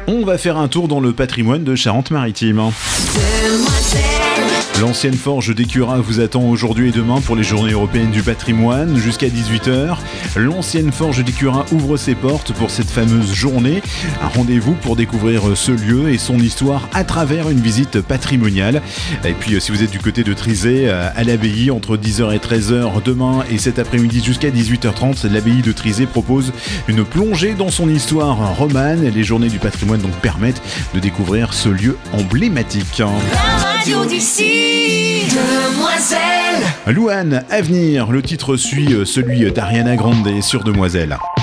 On va faire un tour dans le patrimoine de Charente-Maritime. L'ancienne forge d'Écura vous attend aujourd'hui et demain pour les journées européennes du patrimoine jusqu'à 18h. L'ancienne forge d'Écura ouvre ses portes pour cette fameuse journée. Un rendez-vous pour découvrir ce lieu et son histoire à travers une visite patrimoniale. Et puis si vous êtes du côté de Trizay, à l'abbaye entre 10h et 13h demain et cet après-midi jusqu'à 18h30, l'abbaye de Trizay propose une plongée dans son histoire romane. Les journées du patrimoine donc permettent de découvrir ce lieu emblématique. La radio d'ici, Demoiselle. Louane, Avenir, le titre suit celui d'Ariana Grande sur Demoiselle.